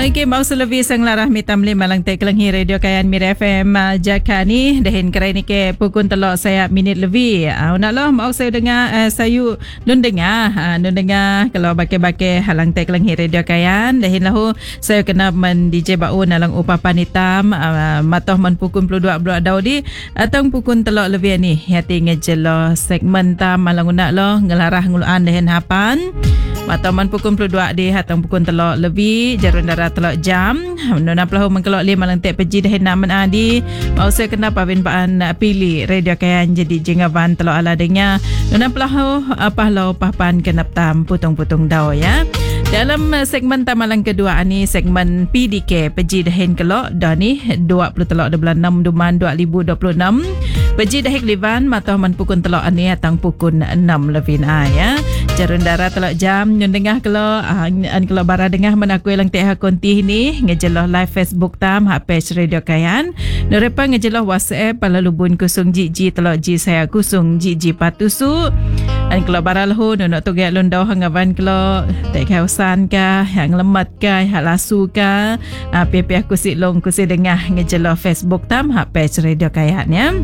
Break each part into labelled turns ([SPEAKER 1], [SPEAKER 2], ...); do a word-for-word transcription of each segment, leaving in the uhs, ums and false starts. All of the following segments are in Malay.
[SPEAKER 1] Okey, mau selebi sang larah mitam lima lang tek lang hi radio kayan Mir F M uh, jaka ni dahin kerai ni ke pukun telok saya minit lebih. Uh, nak lah mau saya dengar uh, sayu nun dengar uh, nun dengar kalau bake-bake halang tek lang hi radio kayan dahin lahu saya kena men D J bau nalang upapan hitam uh, matoh men pukun dua puluh dua dau di atau pukun telok lebih ni hati ngejelo segmen tam malang unak lo ngelarah nguluan dahin hapan matoh men pukun dua puluh dua di atau pukun telok lebih jarun darah telok jam nona pelahu mengkelok lima lantik peji dah naman adi mau saya kena pawin paan pilih radio kayan jadi jengaban telok ala denya nona pelahu apa lo papan kenap tam putung-putung dau ya. Dalam segmen tamalang kedua ni segmen P D K peji dahin kelok dah ni dua puluh telok dua puluh enam Duman dua ribu dua puluh enam peji dahik livan matoh man pukun telok ani atang pukun enam lebih na ya. Jarun darah telok jam nyun dengah kelok an kelok bara dengah men aku lang teh konti ni ngejeloh live Facebook tam hak page radio kayan norepa ngejeloh WhatsApp palalubun kusung jiji telok ji saya kusung jiji patusu an kelok bara lahu nonok tugak lundau hangavan kelok tek hausan ka yang lemat ka hak lasu ka pipi aku sit long kusi dengah ngejeloh Facebook tam hak page radio kayan ya.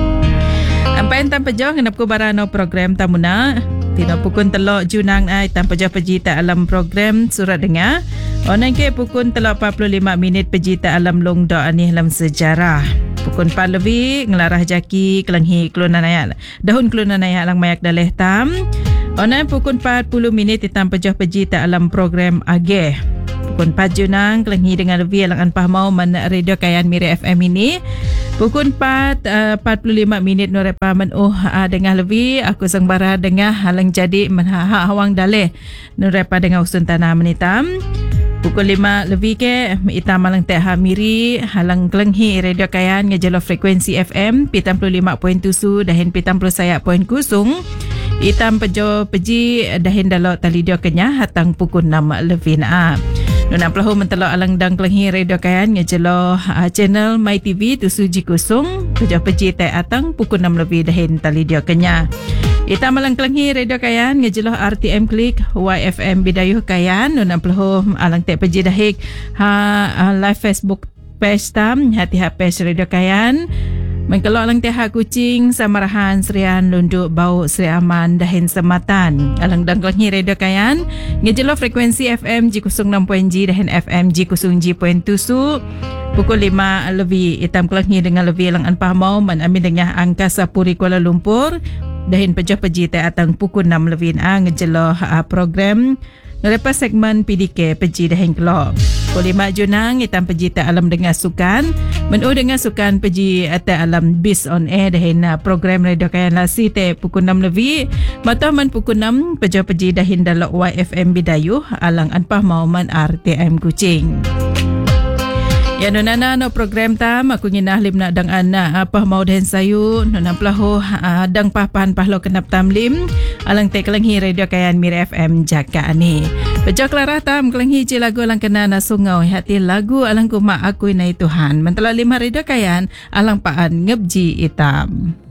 [SPEAKER 1] Ampai tanpa jauh kenap ku bara no program tamuna Tino pukun telok junang ai tanpa jauh peji tak alam program surat dengar. Onang ke pukun telok empat puluh lima minit peji tak alam long do ani dalam sejarah. Pukun empat lebih ngelarah jaki kelenghi kelunan ayat. Dahun kelunan ayat lang mayak daleh tam. Onang pukun empat puluh minit tanpa jauh peji tak alam program ageh. Pukun empat junang kelenghi dengan lebih lang anpah mau man radio kayan Miri F M ini. Pukul empat, uh, empat puluh lima minit norepa men oh uh, dengar lebih aku sang bara dengar halang jadi menha hawang daleh norepa dengar usun tanah menitam. Pukul lima lebih ke itam malang teh hamiri halang kelenghi radio kayan ngejelo frekuensi F M pitam puluh lima poin tujuh dahin pitam puluh saya poin kusung. Itam pejo peji dahin dalok talidio kenyah hatang pukul enam lebih na. Nuna pelahu mentelok alang dang kelenghi radio kayan ngejelo uh, channel My T V tusu ji kusung pejo peji teh atang pukul enam lebih dahin talidio kenyah. Ita malang kelenghi radio kayan ngejelo R T M Klik Y F M Bidayuh kayan nuna pelahu alang teh peji dahik ha uh, live Facebook page tam hati ha page radio kayan. Mengkelok lang teha kucing samarahan serian lunduk bau Seri Aman dahin sematan alang dangkelhi radio kayan ngejelo frekuensi F M G kusung enam poin G dahin F M G kusung G poin tujuh pukul lima lebih itam kelenghi dengan lebih lang anpah mau man amin dengan Angkasa Puri Kuala Lumpur dahin pejah peji te atang pukul enam lebih a ngejelo uh, program lepas segmen P D K peji dahin kelok. Pukul lima junang itam peji te alam dengan sukan menu dengan sukan peji te alam bis on air dahin uh, program radio kayan lasi te pukul enam lebih mata man pukul enam peja peji dahin dalok Y F M Bidayuh alang anpah mau man R T M Kuching. Ya nonana no program tam aku nginah lim nak dang anak apa mau dahin sayu nona pelahu uh, dang papan pahlo kenap tam lim alang te kelenghi radio kayan Mir F M jaka ani. Pejak larah tam kelenghi je lagu alang kena na sungau hati lagu alang kuma aku nai Tuhan. Mentelok lima radio kayan alang paan ngebji itam.